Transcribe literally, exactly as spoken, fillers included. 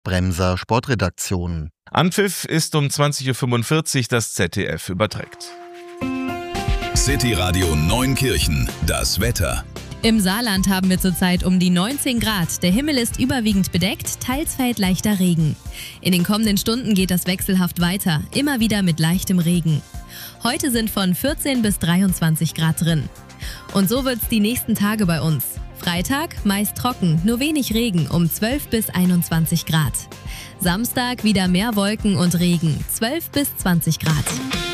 Bremser Sportredaktion. Anpfiff ist um zwanzig Uhr fünfundvierzig, das Z D F überträgt. City Radio Neunkirchen, das Wetter. Im Saarland haben wir zurzeit um die neunzehn Grad. Der Himmel ist überwiegend bedeckt, teils fällt leichter Regen. In den kommenden Stunden geht das wechselhaft weiter, immer wieder mit leichtem Regen. Heute sind von vierzehn bis dreiundzwanzig Grad drin. Und so wird's die nächsten Tage bei uns. Freitag meist trocken, nur wenig Regen um zwölf bis einundzwanzig Grad. Samstag wieder mehr Wolken und Regen, zwölf bis zwanzig Grad.